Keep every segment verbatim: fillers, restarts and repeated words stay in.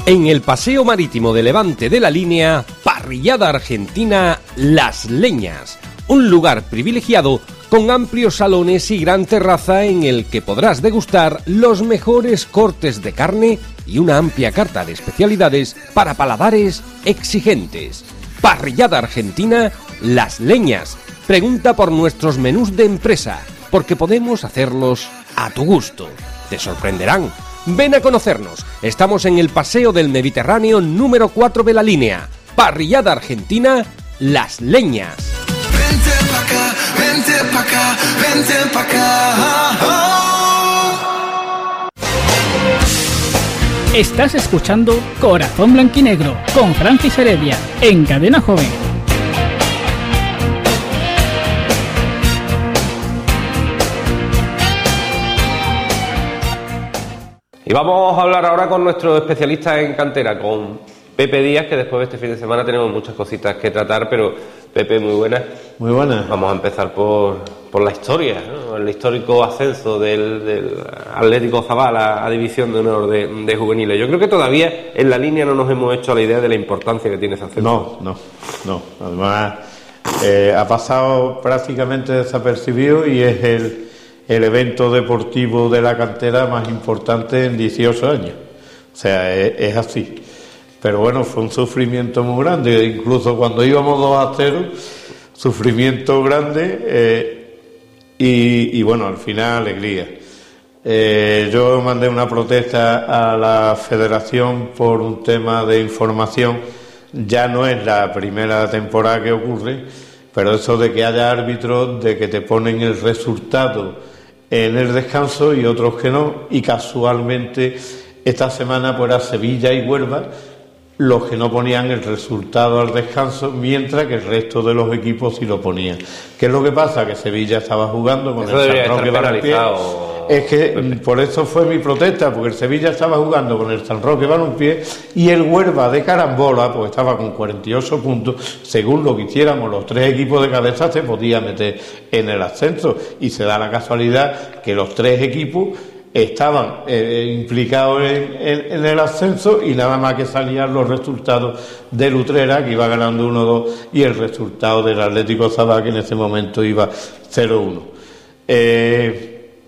En el Paseo Marítimo de Levante de la Línea, Parrillada Argentina Las Leñas, un lugar privilegiado con amplios salones y gran terraza en el que podrás degustar los mejores cortes de carne y una amplia carta de especialidades para paladares exigentes. Parrillada Argentina Las Leñas. Pregunta por nuestros menús de empresa, porque podemos hacerlos a tu gusto. Te sorprenderán. Ven a conocernos. Estamos en el Paseo del Mediterráneo número cuatro de la Línea. Parrillada Argentina Las Leñas. Vente pa' acá, vente pa' acá, vente pa' acá. Estás escuchando Corazón Blanquinegro con Francis Heredia en Cadena Joven. Y vamos a hablar ahora con nuestro especialista en cantera, con Pepe Díaz, que después de este fin de semana tenemos muchas cositas que tratar, pero Pepe, muy buenas. Muy buenas. Vamos a empezar por, por la historia, ¿no? El histórico ascenso del, del Atlético Zabala a División de Honor de, de juveniles. Yo creo que todavía en la línea no nos hemos hecho la idea de la importancia que tiene ese ascenso. No, no, no. Además, eh, ha pasado prácticamente desapercibido y es el... el evento deportivo de la cantera más importante en dieciocho años. O sea, es, es así. Pero bueno, fue un sufrimiento muy grande. Incluso cuando íbamos dos a cero, sufrimiento grande eh, y, y bueno, al final alegría. Eh, yo mandé una protesta a la federación por un tema de información. Ya no es la primera temporada que ocurre, pero eso de que haya árbitros, de que te ponen el resultado en el descanso y otros que no, y casualmente esta semana pues era Sevilla y Huelva los que no ponían el resultado al descanso, mientras que el resto de los equipos sí lo ponían. ¿Qué es lo que pasa? Que Sevilla estaba jugando con eso el San Roque Balompié. Es que por eso fue mi protesta, porque el Sevilla estaba jugando con el San Roque Balompié y el Huelva de carambola, pues estaba con cuarenta y ocho puntos. Según lo que hiciéramos los tres equipos de cabeza, se podía meter en el ascenso, y se da la casualidad que los tres equipos estaban eh, implicados en, en, en el ascenso, y nada más que salían los resultados del Utrera, que iba ganando uno dos, y el resultado del Atlético Zabala, que en ese momento iba cero uno. Eh,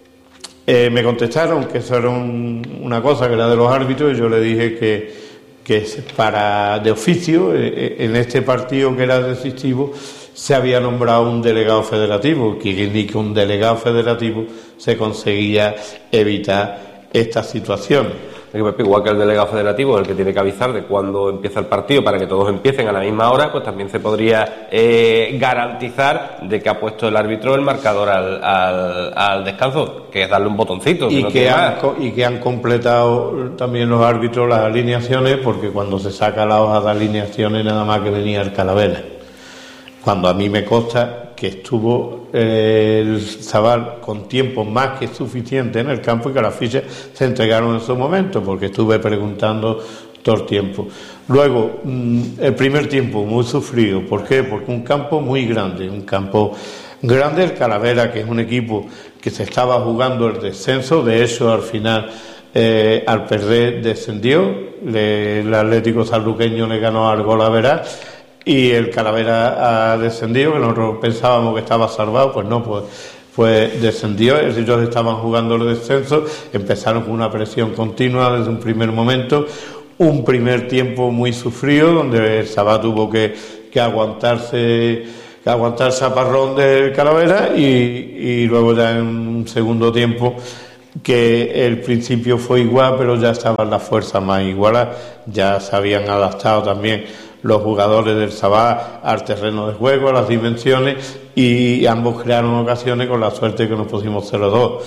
eh, me contestaron que eso era un, una cosa que era de los árbitros, y yo le dije que, que para de oficio, eh, en este partido que era decisivo, se había nombrado un delegado federativo, que ni con un delegado federativo se conseguía evitar estas situaciones. Igual que el delegado federativo, el que tiene que avisar de cuándo empieza el partido para que todos empiecen a la misma hora, pues también se podría eh, garantizar de que ha puesto el árbitro el marcador al, al, al descanso, que es darle un botoncito. Y, que no que han, más. y que han completado también los árbitros las alineaciones, porque cuando se saca la hoja de alineaciones nada más que venía el Calavera. Cuando a mí me consta que estuvo eh, el Zabal con tiempo más que suficiente en el campo, y que las fichas se entregaron en su momento, porque estuve preguntando todo el tiempo. Luego, mmm, el primer tiempo muy sufrido. ¿Por qué? Porque un campo muy grande, un campo grande, el Calavera, que es un equipo que se estaba jugando el descenso. De hecho, al final, eh, al perder, descendió. Le, el Atlético Sanluqueño le ganó al Golavera, y el Calavera ha descendido, que nosotros pensábamos que estaba salvado. Pues no, pues, pues descendió. Ellos estaban jugando el descenso, empezaron con una presión continua desde un primer momento, un primer tiempo muy sufrido, donde el Zabala tuvo que, que aguantarse que aguantar el zaparrón del Calavera, y, y luego ya en un segundo tiempo, que el principio fue igual, pero ya estaban las fuerzas más igualadas, ya se habían adaptado también los jugadores del Zabala al terreno de juego, a las dimensiones, y ambos crearon ocasiones, con la suerte que nos pusimos cero dos.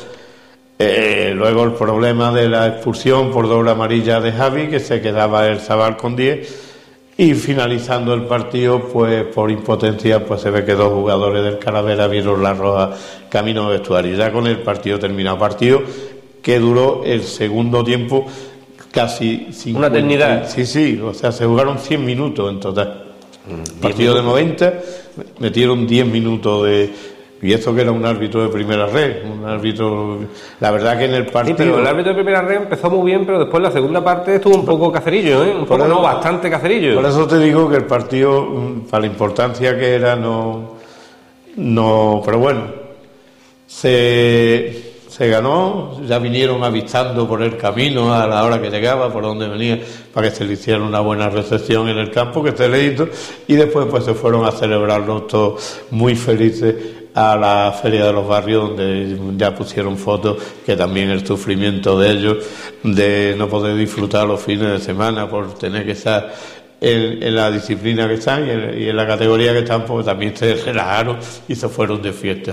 Eh, luego el problema de la expulsión por doble amarilla de Javi, que se quedaba el Zabala con diez, y finalizando el partido, pues por impotencia, pues se ve que dos jugadores del Calavera vieron la roja camino de vestuario. Ya con el partido terminado, partido que duró el segundo tiempo casi cincuenta. Una eternidad. Sí, sí, o sea, se jugaron cien minutos en total. Mm, partido de noventa, metieron diez minutos de, Y eso que era un árbitro de primera red, un árbitro, la verdad que en el partido... Sí, pero el árbitro de primera red empezó muy bien, pero después la segunda parte estuvo un poco cacerillo, ¿eh? Un poco, eso, no, bastante cacerillo. Por eso te digo que el partido, para la importancia que era, no... no pero bueno, se, se ganó, ya vinieron avisando por el camino a la hora que llegaba, por donde venía, para que se le hiciera una buena recepción en el campo, que esté leído, y después pues se fueron a celebrarlo todos muy felices a la Feria de los Barrios, donde ya pusieron fotos, que también el sufrimiento de ellos, de no poder disfrutar los fines de semana por tener que estar en, en la disciplina que están y en, y en la categoría que están, pues también se relajaron y se fueron de fiesta.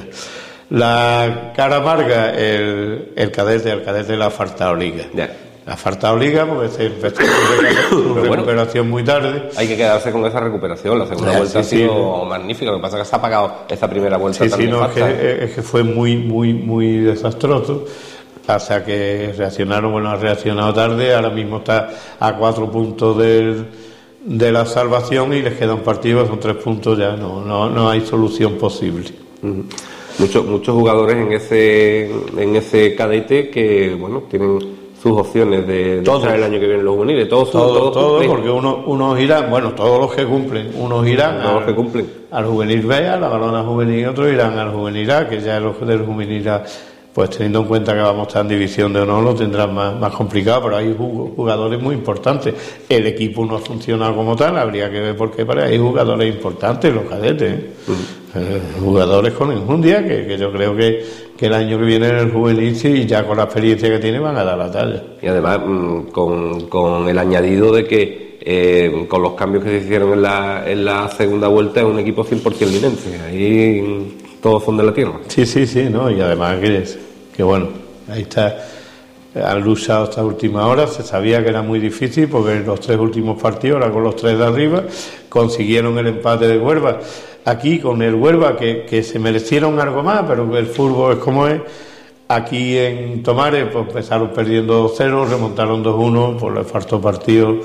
La cara amarga, el, el cadete, el cadete le ha faltado liga. Ya. Le ha faltado liga porque se empezó su recuperación muy tarde. Hay que quedarse con esa recuperación. La segunda Ya, vuelta sí, ha sido sí. magnífica. Lo que pasa es que se ha pagado esta primera vuelta Sí, también. sí, no, es falta. que, es que fue muy, muy, muy desastroso. Hasta que reaccionaron, bueno, ha reaccionado tarde. Ahora mismo está a cuatro puntos del, de la salvación y les queda un partido, son tres puntos ya. No, no, no hay solución posible. Uh-huh. Muchos, muchos jugadores en ese, en ese cadete que, bueno, tienen sus opciones de, de estar el año que viene en los juveniles. Todos, Todos, todos, todos, cumplen. porque unos, unos irán, bueno, todos los que cumplen, unos irán Todos al, los que cumplen. al juvenil B, a la balona juvenil, y otros irán al juvenil A, que ya los del juvenil A, pues teniendo en cuenta que vamos a estar en división de honor, lo tendrán más, más complicado, pero hay jugadores muy importantes. El equipo no ha funcionado como tal, habría que ver por qué, pero hay jugadores importantes, los cadetes, ¿eh? Uh-huh. eh, jugadores con enjundia, que, que yo creo que, que el año que viene en el juvenil, y ya con la experiencia que tiene, van a dar la talla. Y además, con, con el añadido de que eh, con los cambios que se hicieron en la, en la segunda vuelta, es un equipo cien por ciento linense. Ahí todos son de la tierra. Sí, sí, sí, ¿no? Y además que, que bueno, ahí está, han luchado hasta última hora, se sabía que era muy difícil porque los tres últimos partidos, ahora con los tres de arriba, consiguieron el empate de Huelva. Aquí con el Huelva, que, que se merecieron algo más, pero el fútbol es como es. Aquí en Tomares, pues empezaron perdiendo dos cero, remontaron dos uno, pues les faltó partido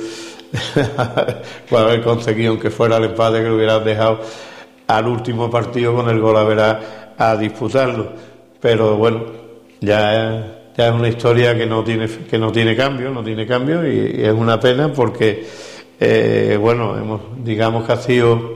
para haber conseguido, aunque fuera el empate, que lo hubieran dejado al último partido con el gol a ver a, a disputarlo. Pero bueno, ya, ya es una historia que no tiene que no tiene cambio, no tiene cambio y, y es una pena porque eh, bueno, hemos, digamos que ha sido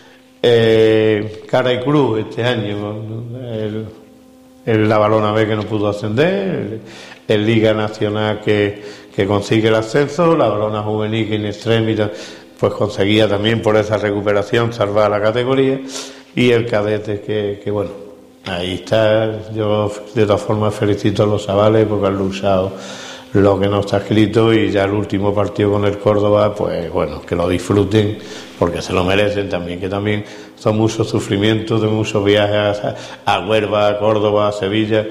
eh, cara y cruz este año. El, el la Balona B que no pudo ascender, el, el Liga Nacional que, que consigue el ascenso, la Balona Juvenil que in extremis pues conseguía también por esa recuperación salvar la categoría, y el cadete que, que bueno, ahí está. Yo de todas formas felicito a los chavales porque han luchado lo que no está escrito, y ya el último partido con el Córdoba, pues bueno, que lo disfruten porque se lo merecen también, que también son muchos sufrimientos de muchos viajes a, a Huelva, a Córdoba, a Sevilla,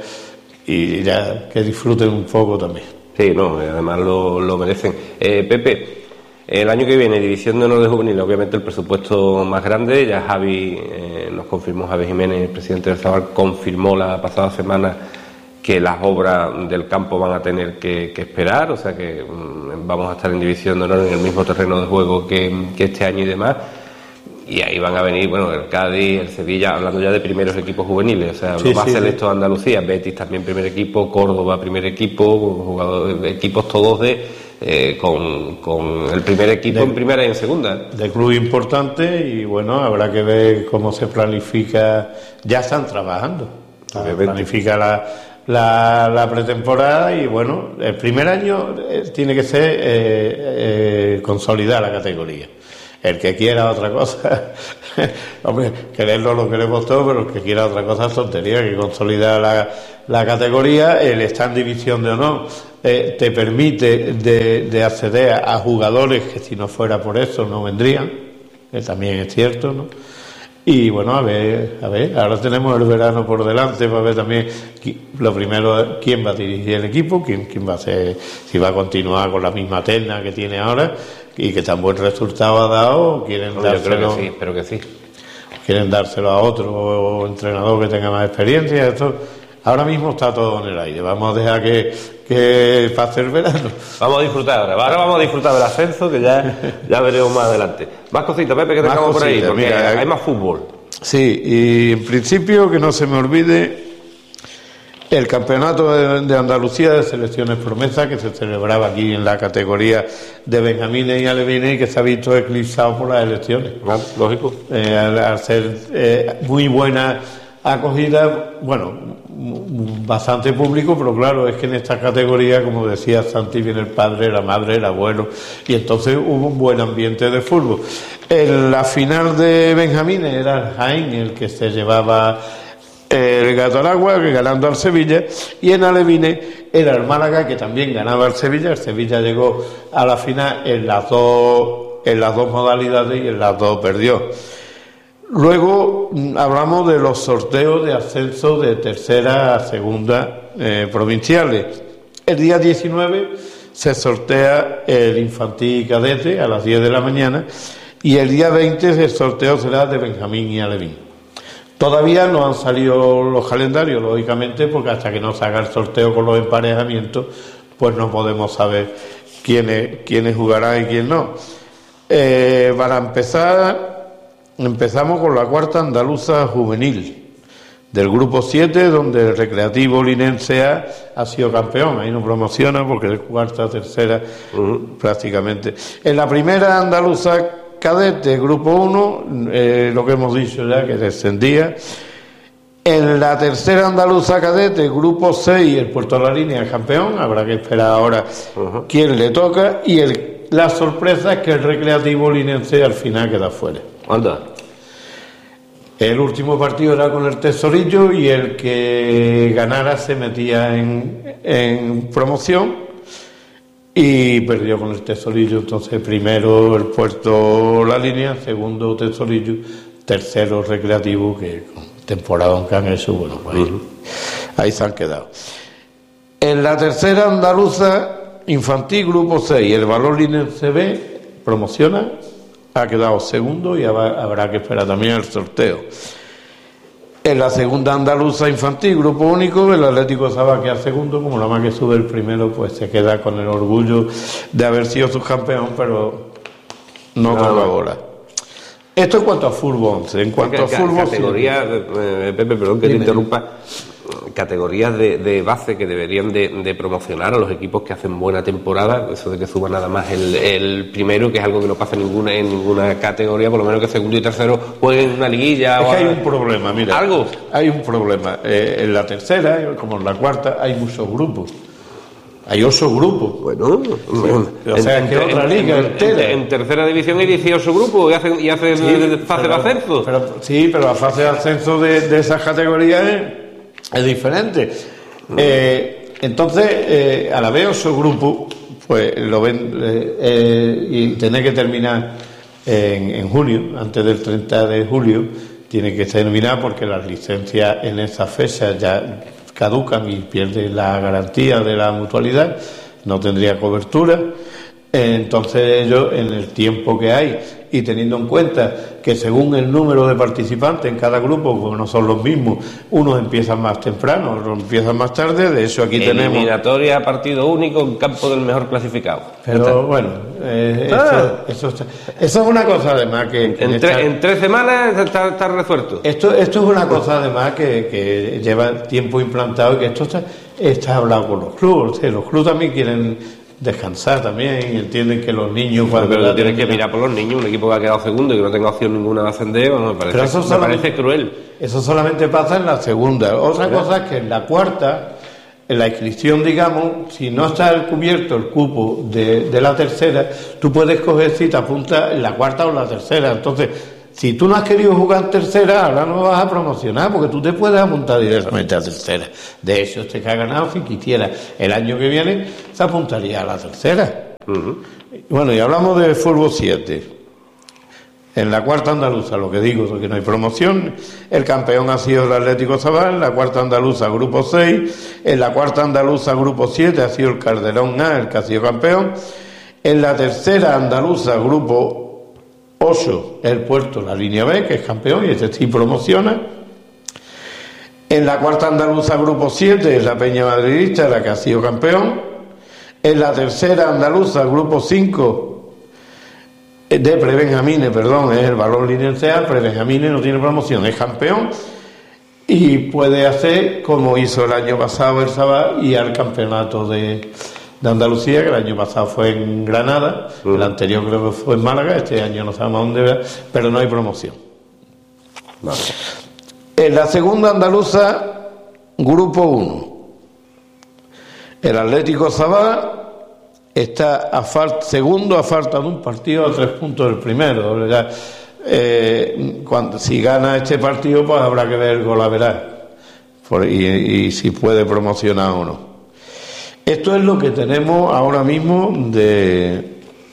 y ya que disfruten un poco también. Sí, no, además lo, lo merecen. Eh, Pepe, el año que viene, División de Honor de Juvenil, obviamente el presupuesto más grande. Ya Javi, eh, nos confirmó, Javi Jiménez, el presidente del Zabal, confirmó la pasada semana que las obras del campo van a tener que, que esperar, o sea que mmm, vamos a estar en División de Honor en el mismo terreno de juego que, que este año y demás. Y ahí van a venir, bueno, el Cádiz, el Sevilla, hablando ya de primeros equipos juveniles, o sea, sí, va sí, a ser sí. esto Andalucía, Betis también primer equipo, Córdoba primer equipo, jugadores, equipos todos de eh, con, con el primer equipo de, en primera y en segunda. De club importante, y bueno, habrá que ver cómo se planifica. Ya están trabajando, Obviamente. planifica la, la, la pretemporada, y bueno, el primer año eh, tiene que ser eh, eh, consolidar la categoría. El que quiera otra cosa, hombre, quererlo lo queremos todos, pero el que quiera otra cosa es tontería, que consolidar la, la categoría. El estar en División de Honor eh, te permite de, de acceder a, a jugadores que si no fuera por eso no vendrían, que también es cierto, ¿no? Y bueno, a ver, a ver, ahora tenemos el verano por delante para ver también, lo primero, quién va a dirigir el equipo, quién, quién va a ser, si va a continuar con la misma terna que tiene ahora y que tan buen resultado ha dado, o quieren No, dárselo, yo creo que sí, espero que sí. quieren dárselo a otro entrenador que tenga más experiencia. Esto ahora mismo está todo en el aire. Vamos a dejar que, que pase el verano. Vamos a disfrutar ahora. Ahora vamos a disfrutar del ascenso, que ya, ya veremos más adelante. Más cositas, Pepe, que Más tengamos por ahí, cositas, porque mira, hay más fútbol. Sí, y en principio que no se me olvide el campeonato de, de Andalucía de selecciones promesa que se celebraba aquí en la categoría de benjamines y alevines y que se ha visto eclipsado por las elecciones. Ah, lógico. Eh, al, al ser eh, muy buena acogida, bueno, bastante público, pero claro, es que en esta categoría, como decía Santi, viene el padre, la madre, el abuelo, y entonces hubo un buen ambiente de fútbol. En la final de benjamines era el Jaén el que se llevaba el Gato al Agua, ganando al Sevilla, y en alevines era el Málaga, que también ganaba al Sevilla. El Sevilla llegó a la final en las dos, en las dos modalidades y en las dos perdió. Luego hablamos de los sorteos de ascenso de tercera a segunda eh, provinciales. El día diecinueve se sortea el infantil y cadete a las diez de la mañana y el día veinte el sorteo será de benjamín y alevín. Todavía no han salido los calendarios, lógicamente, porque hasta que no se haga el sorteo con los emparejamientos, pues no podemos saber quiénes, quiénes jugarán y quién no. Eh, para empezar... Empezamos con la cuarta andaluza juvenil del grupo siete, donde el Recreativo Linense A ha sido campeón. Ahí no promociona porque es cuarta, tercera, uh-huh. prácticamente. En la primera andaluza cadete, grupo uno, eh, lo que hemos dicho ya, que descendía. En la tercera andaluza cadete, grupo seis, el Puerto de la Línea es campeón. Habrá que esperar ahora uh-huh. quién le toca. Y el, la sorpresa es que el Recreativo Linense al final queda fuera. Anda. El último partido era con el Tesorillo y el que ganara se metía en, en promoción y perdió con el Tesorillo. Entonces primero el Puerto La Línea, segundo Tesorillo, tercero Recreativo, que con temporada que han hecho, bueno, pues ahí, uh-huh. ahí se han quedado. En la tercera andaluza infantil, grupo seis, el Valor Linense B promociona. Ha quedado segundo y habrá que esperar también el sorteo. En la segunda andaluza infantil, grupo único, el Atlético Sabá queda segundo, como la más que sube el primero, pues se queda con el orgullo de haber sido subcampeón, pero no con la bola. Esto en cuanto a fútbol once. En cuanto a fútbol, categorías, eh, Pepe, perdón que Dime. te interrumpa, categorías de, de base que deberían de, de promocionar a los equipos que hacen buena temporada, eso de que suba nada más el, el primero, que es algo que no pasa en ninguna, en ninguna categoría, por lo menos que segundo y tercero jueguen en una liguilla. Es o que hay a... un problema, mira. ¿Algo? Hay un problema. Eh, en la tercera, como en la cuarta, hay muchos grupos. Hay ocho grupos. Bueno, sí. O sea, en, que en, otra liga en, entera. En, en tercera división hay dieciocho grupos y hacen, y hacen sí, fase pero, de ascenso. Pero, sí, pero la fase de ascenso de, de esas categorías es, es diferente. Mm. Eh, entonces, eh, a la vez ocho grupos, pues lo ven eh, eh, y tiene que terminar en, en julio, antes del treinta de julio, tiene que terminar porque las licencias en esa fecha ya caducan y pierden la garantía de la mutualidad, no tendría cobertura. Entonces ellos, en el tiempo que hay y teniendo en cuenta que según el número de participantes en cada grupo, como no son los mismos, unos empiezan más temprano, otros empiezan más tarde. De hecho aquí tenemos eliminatoria a partido único en campo del mejor clasificado. Pero bueno, eh, ah. eso, eso, eso es una cosa además que, que en, esta, tre, en tres semanas está, está resuelto. Esto, esto es una cosa además que, que lleva tiempo implantado y que esto está, está hablado con los clubes. O sea, los clubes también quieren descansar también y entienden que los niños cuando pero tienes que mirar por los niños, un equipo que ha quedado segundo y que no tenga opción ninguna de ascender, me parece, pero eso me parece cruel. Eso solamente pasa en la segunda. Otra ¿verdad? Cosa es que en la cuarta, en la inscripción, digamos, si no está cubierto el cupo de, de la tercera, tú puedes coger si te apuntas en la cuarta o la tercera. Entonces, si tú no has querido jugar en tercera, ahora no vas a promocionar, porque tú te puedes apuntar directamente a tercera. De hecho, este que ha ganado, si quisiera, el año que viene, se apuntaría a la tercera. Uh-huh. Bueno, y hablamos de fútbol siete. En la cuarta andaluza, lo que digo, porque no hay promoción, el campeón ha sido el Atlético Sabá. En la cuarta andaluza, grupo seis. En la cuarta andaluza, grupo siete, ha sido el Calderón A, el que ha sido campeón. En la tercera andaluza, grupo ocho, el Puerto La Línea B, que es campeón y este sí promociona. En la cuarta andaluza, grupo siete, es la Peña Madridista, la que ha sido campeón. En la tercera andaluza, grupo cinco, de prebenjamines, perdón, es el valor lineal, prebenjamines no tiene promoción, es campeón y puede hacer como hizo el año pasado el Sabá y al campeonato de, de Andalucía, que el año pasado fue en Granada, uh-huh. el anterior creo que fue en Málaga, este año no sabemos dónde, pero no hay promoción. Vale. En la segunda andaluza, grupo uno, el Atlético Sabá está a falta, segundo a falta de un partido a tres puntos del primero. Ya, eh, cuando, si gana este partido, pues habrá que ver el golaveral y, y si puede promocionar o no. Esto es lo que tenemos ahora mismo de,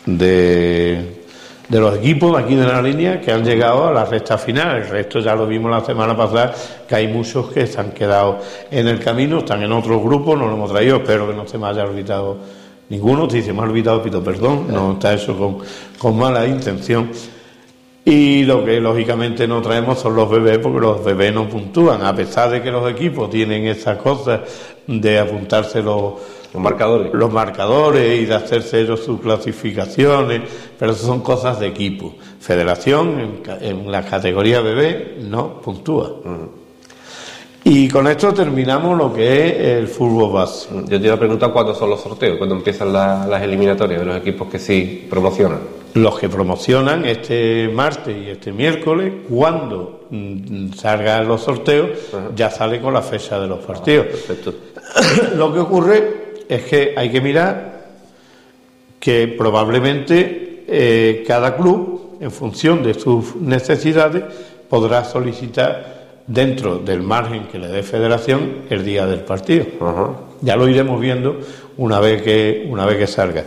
de, de los equipos de aquí de la línea que han llegado a la recta final. El resto ya lo vimos la semana pasada, que hay muchos que se han quedado en el camino, están en otros grupos, no lo hemos traído, espero que no se me haya olvidado ninguno. Si se me ha olvidado, pido perdón, no está eso con, con mala intención. Y lo que lógicamente no traemos son los bebés, porque los bebés no puntúan, a pesar de que los equipos tienen esas cosas de apuntarse los, los marcadores los marcadores y de hacerse ellos sus clasificaciones, pero eso son cosas de equipo. Federación en, en la categoría bebé no puntúa. Uh-huh. Y con esto terminamos lo que es el fútbol base. Yo te iba a preguntar cuándo son los sorteos, cuándo empiezan la, las eliminatorias de los equipos que sí promocionan. Los que promocionan este martes y este miércoles, cuando mm, salgan los sorteos, uh-huh. ya sale con la fecha de los partidos. Ah, perfecto. Lo que ocurre es que hay que mirar que probablemente eh, cada club, en función de sus necesidades, podrá solicitar dentro del margen que le dé Federación el día del partido. Uh-huh. Ya lo iremos viendo una vez que una vez que salga.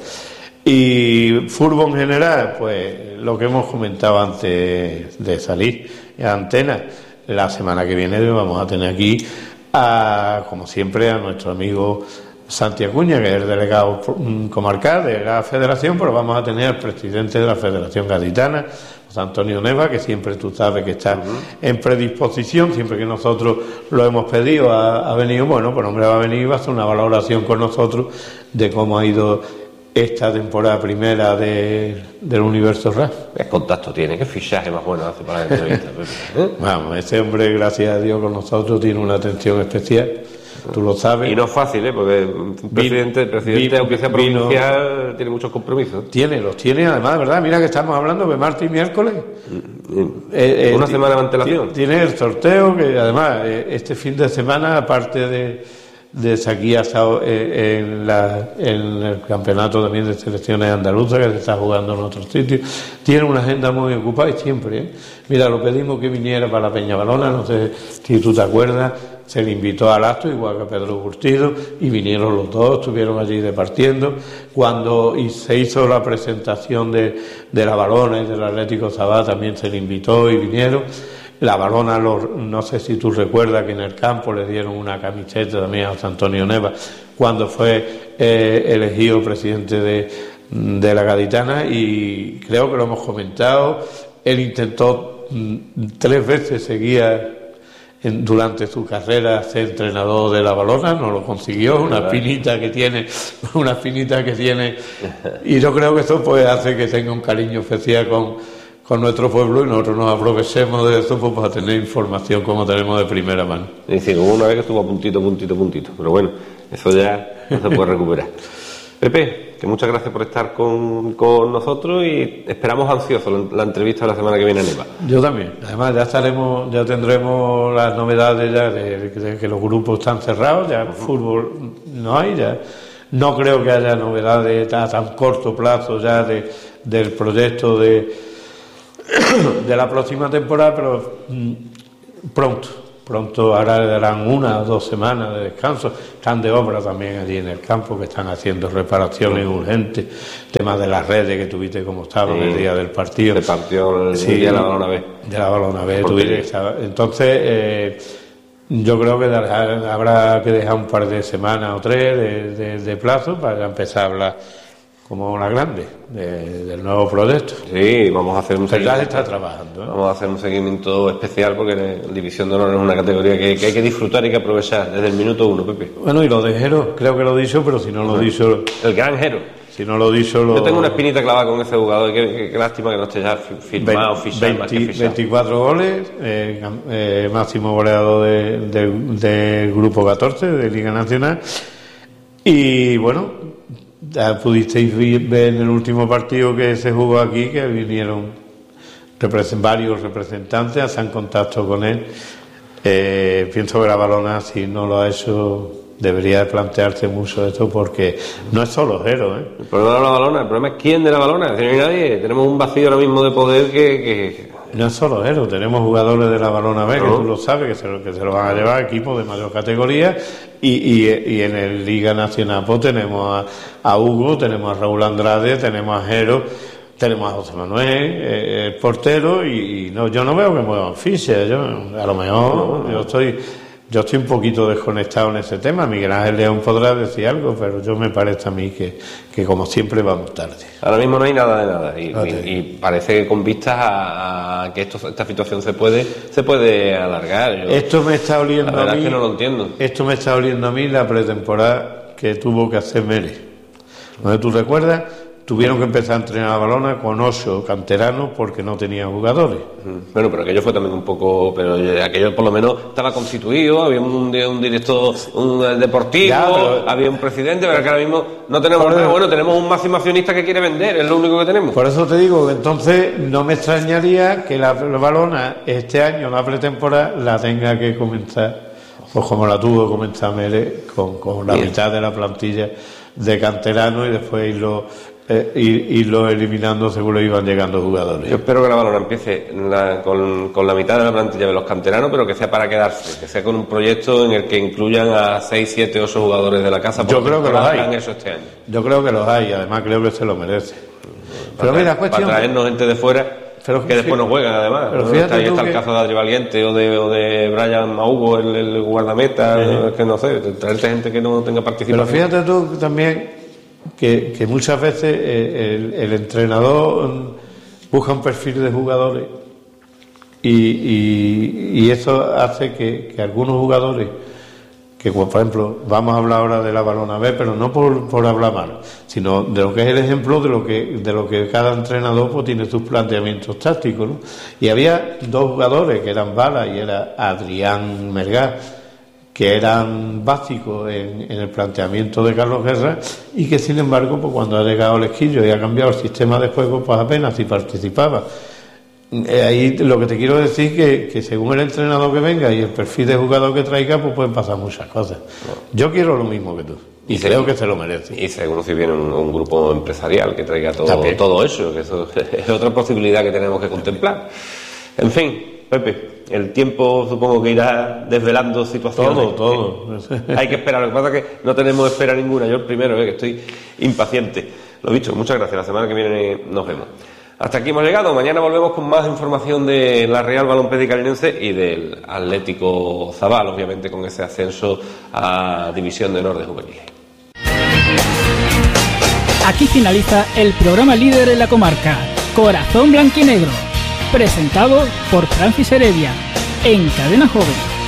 Y fútbol en general, pues lo que hemos comentado antes de salir en antena, la semana que viene vamos a tener aquí a, como siempre, a nuestro amigo Santi Acuña, que es el delegado comarcal de la Federación, pero vamos a tener al presidente de la Federación Gaditana, José Antonio Neva, que siempre tú sabes que está uh-huh. en predisposición, siempre que nosotros lo hemos pedido, ha, ha venido, bueno, pues hombre va a venir y va a hacer una valoración con nosotros de cómo ha ido esta temporada primera de, del Universo R A F. ¿Qué contacto tiene? ¿Qué fichaje más bueno hace para la entrevista? ¿Eh? Vamos, ese hombre, gracias a Dios, con nosotros tiene una atención especial. Tú lo sabes. Y no es fácil, ¿eh? Porque un presidente, el presidente vino, aunque sea provincial, vino, tiene muchos compromisos. Tiene, los tiene, además, ¿verdad? Mira que estamos hablando de martes y miércoles. Mm, eh, una eh, semana de antelación. Tiene el sorteo, que además, eh, este fin de semana, aparte de, de aquí asado eh, en, la, en el campeonato también de selecciones andaluzas, que se está jugando en otros sitios, tiene una agenda muy ocupada y siempre, ¿eh? Mira, lo pedimos que viniera para la Peñabalona, no sé si tú te acuerdas. Se le invitó al acto, igual que a Pedro Curtido, y vinieron los dos, estuvieron allí departiendo. Cuando y se hizo la presentación de, de la Balona y del Atlético Sabá, también se le invitó y vinieron. La Balona, los, no sé si tú recuerdas que en el campo le dieron una camiseta también a José Antonio Neva, cuando fue eh, elegido presidente de, de la Gaditana, y creo que lo hemos comentado. Él intentó mm, tres veces seguía En, durante su carrera ser entrenador de la Balona, no lo consiguió, una espinita que tiene, una espinita que tiene, y yo creo que eso pues hace que tenga un cariño especial con, con nuestro pueblo, y nosotros nos aprovechemos de eso pues, para tener información como tenemos de primera mano. Es decir, hubo una vez que estuvo a puntito, puntito, puntito, pero bueno, eso ya no se puede recuperar. Pepe, que muchas gracias por estar con, con nosotros y esperamos ansiosos la entrevista de la semana que viene en Neva. Yo también. Además ya estaremos, ya tendremos las novedades ya de, de, de que los grupos están cerrados, ya uh-huh. fútbol no hay, ya no creo que haya novedades a tan corto plazo ya de, del proyecto de, de la próxima temporada, pero mm, pronto. Pronto ahora le darán una o dos semanas de descanso. Están de obra también allí en el campo, que están haciendo reparaciones urgentes. Tema de las redes que tuviste como estaba sí. el día del partido. Se partió el sí, día de la Balona B. De la Balona B. Tuviste, entonces, eh, yo creo que habrá que dejar un par de semanas o tres de, de, de plazo para empezar a hablar como una grande de, del nuevo proyecto. Sí, vamos a hacer un seguimiento. está trabajando, ¿eh? Vamos a hacer un seguimiento especial porque la División de Honor es una categoría que, que hay que disfrutar y que aprovechar desde el minuto uno, Pepe. Bueno, y lo de Jero, creo que lo he dicho, pero si no lo he dicho... El gran Jero. Si no lo he dicho, lo... Yo tengo una espinita clavada con ese jugador. Qué, qué, qué lástima que no esté ya firmado, fichado, más que fichado. veinticuatro goles, eh, eh, máximo goleador del de, de, de Grupo catorce de Liga Nacional. Y bueno, ya pudisteis ver en el último partido que se jugó aquí que vinieron represent, varios representantes, hacen contacto con él. Eh, pienso que la Valona, si no lo ha hecho, debería plantearse mucho esto, porque no es solo Jero, ¿eh? El problema de la Valona, el problema es quién de la Valona. Si no hay nadie, tenemos un vacío ahora mismo de poder que... que... No es solo Jero, tenemos jugadores de la Valona B, no. que tú lo sabes, que se lo, que se lo van a llevar a equipos de mayor categoría, y, y, y en el Liga Nacional pues tenemos a, a Hugo, tenemos a Raúl Andrade, tenemos a Jero, tenemos a José Manuel, eh, el portero, y, y no, yo no veo que muevan fichas. Yo, a lo mejor no, no. yo estoy yo estoy un poquito desconectado en ese tema. Miguel Ángel León podrá decir algo, pero yo me parece a mí que, que como siempre vamos tarde. Ahora mismo no hay nada de nada, y, y, y parece que con vistas a, a que esto, esta situación se puede se puede alargar. Yo, esto me está oliendo la verdad a mí, es que no lo entiendo. Esto me está oliendo a mí la pretemporada que tuvo que hacer Mérez. ¿No tú recuerdas? Tuvieron que empezar a entrenar a Valona con ocho canteranos porque no tenían jugadores. Bueno, pero aquello fue también un poco... Pero aquello por lo menos estaba constituido, había un, un director un deportivo, ya, pero, había un presidente, pero que ahora mismo no tenemos nada. Bueno, tenemos un máximo accionista que quiere vender, es lo único que tenemos. Por eso te digo que entonces no me extrañaría que la, la Valona este año, la pretemporada, la tenga que comenzar, pues como la tuvo que comenzar Mérez, con, con la Bien. mitad de la plantilla de canteranos y después irlo... Eh, ir, irlo eliminando según le iban llegando jugadores. Yo espero que la Valona empiece la, con, con la mitad de la plantilla de los canteranos, pero que sea para quedarse, que sea con un proyecto en el que incluyan a seis, siete, ocho jugadores de la casa. Yo creo que los hay. Eso este año. Yo creo que los hay, además creo que se lo merece. Pero mira, cuestión... Para traernos gente de fuera... Pero que después nos juegan, además. Pero ¿no? Está, ahí está que... el caso de Adri Valiente o de, o de Brian Maugo, el, el guardameta, eh. que no sé, traerte gente que no tenga participación. Pero fíjate tú también que, que muchas veces el, el entrenador busca un perfil de jugadores y, y, y eso hace que, que algunos jugadores, que por ejemplo, vamos a hablar ahora de la Valona B, pero no por, por hablar mal, sino de lo que es el ejemplo de lo que de lo que cada entrenador pues, tiene sus planteamientos tácticos, ¿no? Y había dos jugadores que eran Bala y era Adrián Melgar, que eran básicos en, en el planteamiento de Carlos Guerra y que sin embargo pues, cuando ha llegado el Esquillo y ha cambiado el sistema de juego pues apenas si participaba. Ahí lo que te quiero decir que, que según el entrenador que venga y el perfil de jugador que traiga pues pueden pasar muchas cosas. Yo quiero lo mismo que tú y, y creo que se lo merece. Y según si viene un, un grupo empresarial que traiga todo, todo eso, que eso es otra posibilidad que tenemos que contemplar. En fin, Pepe, el tiempo supongo que irá desvelando situaciones. Todo, todo. Hay que esperar, lo que pasa es que no tenemos espera ninguna. Yo el primero, eh, que estoy impaciente. Lo dicho, muchas gracias. La semana que viene nos vemos. Hasta aquí hemos llegado. Mañana volvemos con más información de la Real Balompédica Linense y del Atlético Zabal, obviamente con ese ascenso a División de Honor de Juveniles. Aquí finaliza el programa líder en la comarca, Corazón Blanquinegro, presentado por Francis Heredia, en Cadena Joven.